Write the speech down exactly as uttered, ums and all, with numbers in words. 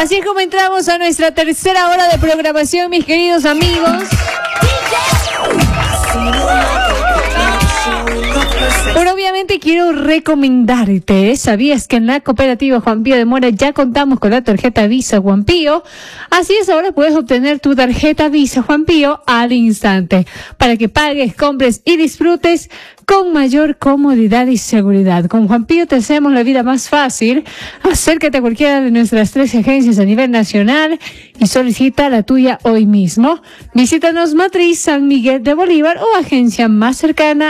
Así es como entramos a nuestra tercera hora de programación, mis queridos amigos. Pero obviamente quiero recomendarte, ¿sabías que en la cooperativa Juan Pío de Mora ya contamos con la tarjeta Visa Juan Pío? Así es, ahora puedes obtener tu tarjeta Visa Juan Pío al instante para que pagues, compres y disfrutes con mayor comodidad y seguridad. Con Juan Pío te hacemos la vida más fácil. Acércate a cualquiera de nuestras tres agencias a nivel nacional y solicita la tuya hoy mismo. Visítanos Matriz San Miguel de Bolívar o agencia más cercana